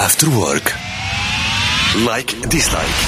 After Work. Like dislike.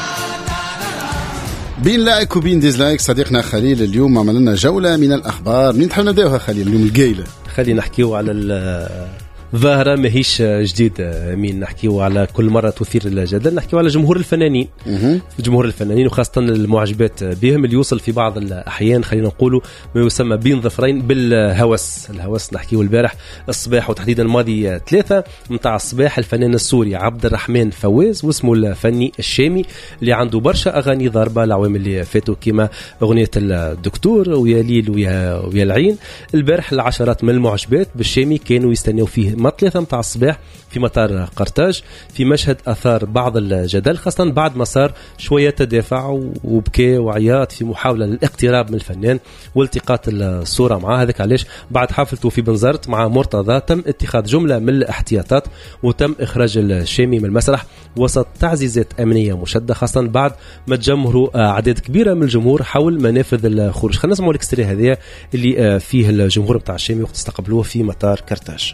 بين لايك وبين ديزلايك. صديقنا خليل اليوم عمل لنا جولة من الأخبار. من تحب نبداوها خليل اليوم القيلة؟ خلينا نحكيو على ظاهرة ماهيش جديد مين نحكيو على كل مرة تثير الجدل. نحكيو على جمهور الفنانين جمهور الفنانين وخاصة المعجبات بهم اللي يوصل في بعض الأحيان خلينا نقولوا ما يسمى بين ظفرين بالهوس. نحكيو البارح الصباح وتحديدا الماضي 3 متاع الصباح الفنان السوري عبد الرحمن فواز واسمه الفني الشامي اللي عنده برشا أغاني ضاربة العوام اللي فاتوا كما أغنية الدكتور ويا ليل ويا العين. البارح العشرات من المعجبات بالشامي كانوا يستنوا فيه مطلثة متاع الصباح في مطار قرطاج في مشهد أثار بعض الجدل خاصة بعد ما صار شوية تدافع وبكاء وعياط في محاولة للاقتراب من الفنان والتقاط الصورة معه. هذاك علاش بعد حفلته في بنزرت مع مرتضى تم اتخاذ جملة من الاحتياطات وتم إخراج الشامي من المسرح وسط تعزيزات أمنية مشددة خاصة بعد ما تجمهروا أعداد كبيرة من الجمهور حول منافذ الخروج. خلينا نسمعوا الاكستري هذا اللي فيه الجمهور متاع الشامي وقت استقبلوه في مطار قرطاج.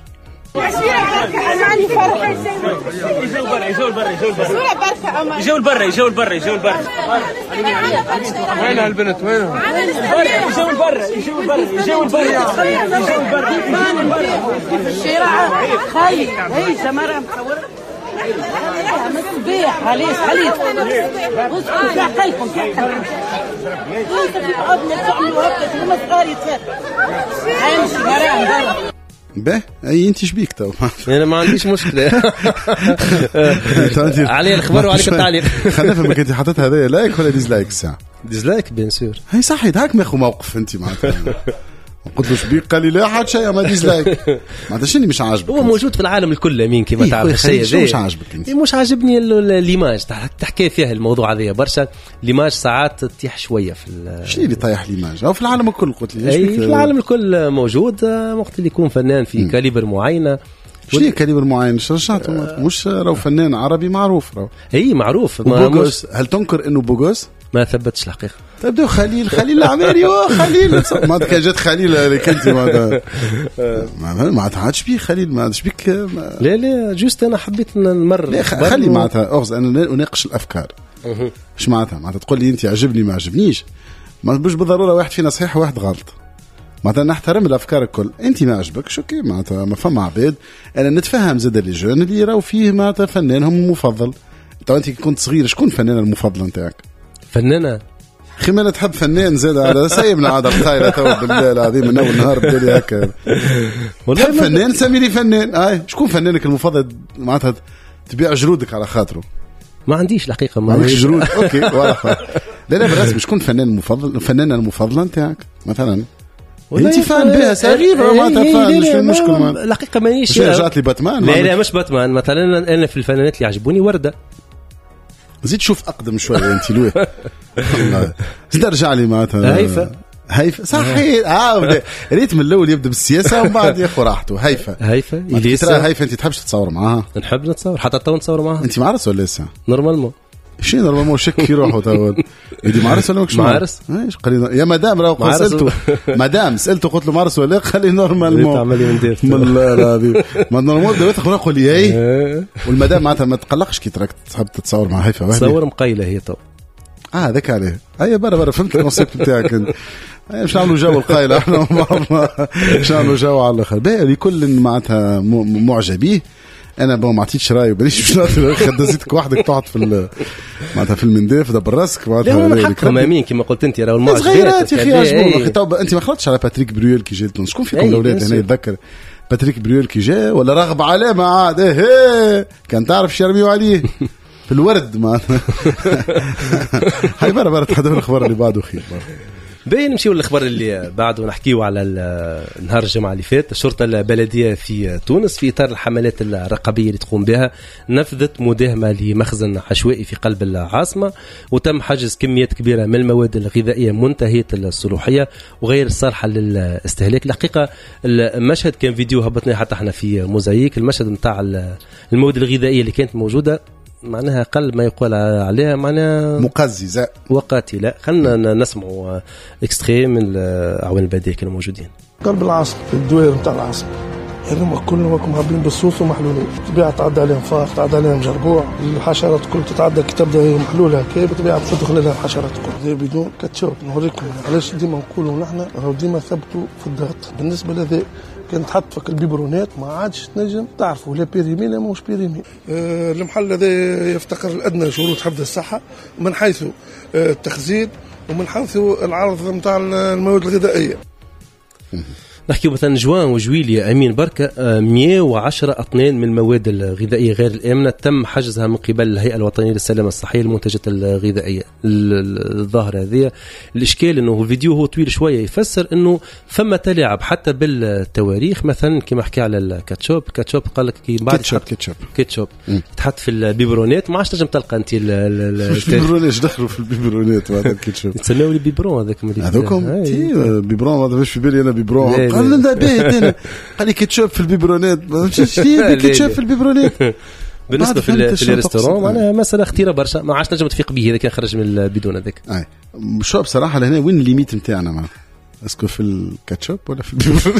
يجوا البرا وين هالبنت وينها يجوا البرا في الشارع خايف هي سمرة مصورة مصبيح عليس اسكتوا في عقلكم انت في عظمة تعملوا هكذا هما صغار يتفاتوا مرام به اي انت شبيك تو انا ما عنديش مشكله علي الخبر وعليك التعليق. خلينا نفهم كنت حطيت هذا لايك ولا ديزلايك الساعه؟ ديزلايك بيان سور. هي صحيح هاك ماخذ موقف انت معناتها قلت له شبيك قال لي لا حد شيء ما ديزلايك معناتها شنو مش عاجبك. هو موجود في العالم الكل مين كما تعرف الشيء شو مش عاجبك انت؟ مش عاجبني ليماج تحكي فيها الموضوع هذا برشا. ليماج ساعات تطيح شويه في شنو اللي طيح ليماج او في العالم الكل قلت لي في العالم الكل موجود وقت اللي يكون فنان في كاليبر معينه. شنو كاليبر معين شرشاته مش راهو فنان عربي معروف راهو اي معروف بوغوس. هل تنكر انه بوغوس؟ ما ثبتش الحقيقه. تبدو خليل العماري خليل ما كان جات خليل اللي كنت ما تعادش بيه خليل ما عادش بيك لا جوست انا حبيت نمر خلي معناتها اغز انا اناقش الافكار. ايش معناتها تقول لي انت عجبني ما عجبنيش ما مش بالضروره واحد فينا صحيح وواحد غلط. معناتها نحترم الافكار الكل. انت ما عجبكش اوكي معناتها ما فما عباد انا نتفهم زاد اللي جون اللي يراو فيه معناتها فنانهم المفضل. انت كنت صغير شكون فنان المفضل نتاعك؟ فنانه اخي ما تحب فنان زاد على سايبنا عاد القايله تو بالله العظيم من اول نهار بدالي هكا تحب فنان سمي لي فنان. شكون فنانك المفضل معناتها تبيع جرودك على خاطره؟ ما عنديش الحقيقه ما عنديش جرود اوكي واضح. لا بالرسم شكون فنان المفضل الفنانه المفضله نتاعك مثلا؟ انت فان بها صغيره ما تفهم شو المشكل. الحقيقه مانيش رجعت لي باتمان. لا مش باتمان مثلا. انا في الفنانات اللي عجبوني ورده. زيد شوف اقدم شويه انت لوي والله زيد ارجع لي معناتها هيفا صحيح. ريت من الاول يبدا بالسياسه ومن بعد ياخذ راحته. هيفا ترى هيفا انت تحبش تتصور معاها؟ نحب نتصور حتى تو نتصور معاها. انت معرس ولا لسه؟ نورمالمون شي نورمالمون شك يروحوا تو يدي معرس ولا ماكش معرس؟ ايش قال يا مدام راهو سالته مدام سالته قلت له معرس ولا خلي نورمالمون تعملي من دير والله العظيم ما نورمال دويت اخونا قول لي اي والمدام معناتها ما تقلقش كي تراك تحب تتصور مع هيفا وحده تصور مقيله هي تو ذاك عليه. اي برا فهمت الكونسيبت نتاعك انت. مش نعملوا جو القايله احنا مش نعملوا جو على الاخر باهي لكل معناتها معجبيه. انا ما عطيتش راي وبليش خدزتك وحدك تقعد في معناتها في المنداف ده بالراسك معناتها حقهم امين كما قلت انت راهو المعجبات صغيرات يا اخي عجبوني. انت ما خلطتش على باتريك بريول كي جا لتونس. شكون فيكم الاولاد هنا يتذكر باتريك بريول كي جا ولا رغب علامه عاد كان تعرف شرميو عليه في الورد معناتها. هاي برا تحضر الاخبار اللي بعده خير. باين نمشيو للخبر اللي بعده نحكيو على نهار الجمعة اللي فات. الشرطة البلدية في تونس في إطار الحملات الرقابية اللي تقوم بها نفذت مداهمة لمخزن عشوائي في قلب العاصمة وتم حجز كميات كبيرة من المواد الغذائية منتهية الصلاحية وغير صالحة للاستهلاك. الحقيقة المشهد كان فيديو هبطناه حتى احنا في موزايك. المشهد متاع المواد الغذائية اللي كانت موجودة معناها قل ما يقول عليها معناها مقززة وقاتلة. خلنا نسمعوا اكستري من العوان البلدية كانوا موجودين قلب العاصمة في الدوير متاع العاصمة هذوما كلهم عاملين بالصوص ومحلولين. طبيعة تعدى عليهم فار، تعدى عليهم جربوع، الحشرات كل تتعدى تبدا هي محلولة هكا بطبيعة تدخل لها الحشرات كل. هذا بدون كاتشوب. نوريكم علاش ديما نقولوا نحن راهو ديما ثبتوا في الضغط. بالنسبة لهذا كان تحط فك البيبرونات ما عادش تنجم تعرفوا لا بيريمي لا مش بيريمي. المحل هذا يفتقر الأدنى شروط حفظ الصحة من حيث التخزين ومن حيث العرض نتاع المواد الغذائية. نحكي مثلا جوان وجويليا أمين بركة 110 أطنان من المواد الغذائية غير الآمنة تم حجزها من قبل الهيئة الوطنية للسلامة الصحية للمنتجات الغذائية. الظاهر هذه الإشكال أنه الفيديو هو طويل شوية يفسر أنه ثم تلاعب حتى بالتواريخ. مثلا كما حكي على الكاتشوب قال لك بعد كاتشوب تحط في البيبرونات ما عادش تنجم تلقى أنت البيبرونات دخلوا في البيبرونات وهذا الكاتشوب يتسموا لي بيبرون هذاكم بيبرون هذا مش في بالي أنا بيبرون قال لنا باهي قال لي كاتشوب في البيبرونات شنو كاتشوب في البيبرونات. بالنسبه في الريستوران معناها مساله خطيره برشا ما عادش نجم تفيق به اذا كان خرج من بدون هذاك. شو بصراحه لهنا وين الليميت نتاعنا معنا اسكو في الكاتشوب ولا في البيبرونات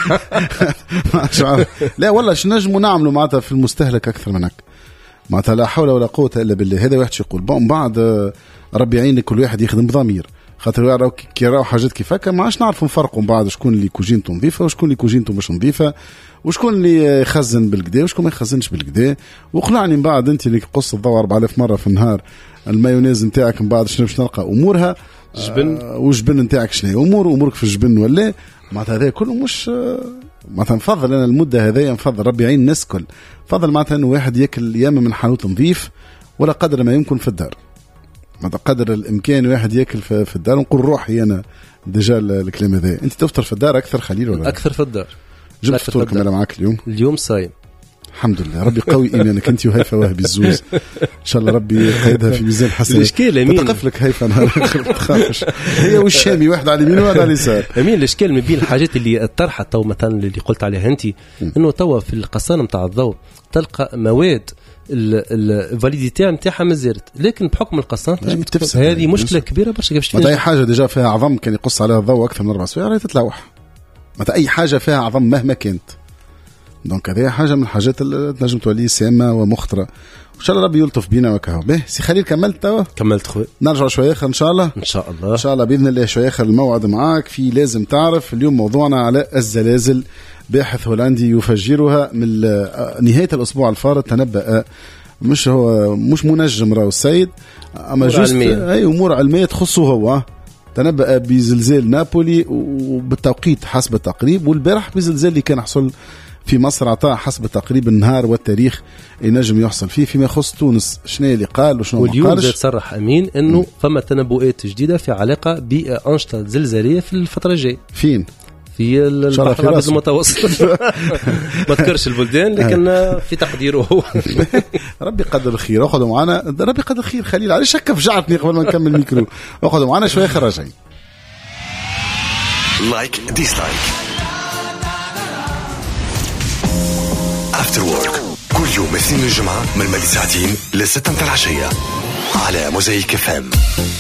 ما عارف. لا والله شنو نجموا نعملوا معناتها في المستهلك اكثر من هيك معناتها لا حول ولا قوه الا بالله. هذا واحد يقول بعد ربي يعين كل واحد يخدم بضمير خاطر يراو كي يراو حاجات كيف هكا ما عادش نعرفوا نفرقوا من بعض شكون اللي كوجينته نظيفه وشكون اللي كوجينته مش نظيفه وشكون اللي يخزن بالكدا وشكون ما يخزنش بالكدا. وقنعني من بعد انت اللي قص الضوء 4000 مره في النهار المايونيز نتاعك من بعد شنو باش نلقى امورها جبن وجبن نتاعك شنو امورك في الجبن ولا معناتها هذا كله مش معناتها نفضل انا المده هذيا نفضل ربي يعين الناس كل فضل معناتها انه واحد ياكل ياما من حانوت نظيف ولا قدر ما يمكن في الدار معناتها قدر الامكان واحد ياكل في الدار. نقول روحي انا ديجا الكلام هذا انت تفطر في الدار اكثر خليل ولا اكثر في الدار؟ جبت فطورك مالا معاك اليوم صايم الحمد لله. ربي قوي ايمانك انت وهيفا وهبي الزوز ان شاء الله ربي يقيدها في ميزان حسن. الاشكال امين تقفلك هيفا نهار تخافش هي والشامي واحد على اليمين وواحد على اليسار. امين الاشكال من بين الحاجات اللي طرحت تو مثلا اللي قلت عليها انت انه توا في القصانه نتاع الضوء تلقى مواد الفاليديتي نتاعها ما زالت لكن بحكم القصان هذه مشكله كبيره برشا. كيفاش اي حاجه ديجا فيها عظم كان يقص عليها الضوء اكثر من 4 سوايع راهي تتلوح متى اي حاجه فيها عظم مهما كانت. دونك هذه حاجه من الحاجات اللي تنجم تولي سامه ومخطره ان شاء الله ربي يلطف بينا وكهو. به سي خليل كملت خويا نرجع شويه اخر ان شاء الله باذن الله شويه اخر الموعد معاك في لازم تعرف. اليوم موضوعنا على الزلازل. باحث هولندي يفجرها من نهايه الاسبوع الفارط تنبأ مش منجم راهو السيد اما جوست اي امور علميه تخصه هو تنبأ بزلزال نابولي وبالتوقيت حسب التقريب والبارح بزلزال اللي كان حصل في مصر عطاء حسب تقريب النهار والتاريخ ينجم يحصل فيما يخص تونس شنو اللي قال وشنو ما قالش. واليوم تصرح امين انه فما تنبؤات جديده في علاقه بانشطه زلزاليه في الفتره الجايه. فين؟ في البحر الابيض المتوسط ما تذكرش البلدان لكن في تقديره هو ربي قدر الخير. اخذوا معنا ربي قدر الخير خليل على شك فجعتني قبل ما نكمل الميكرو. اخذوا معنا شويه خراجين لايك ديسلايك افتر وورك كل يوم اثنين الجمعه من 2 ساعتين ل 6 العشيه على موزايك FM.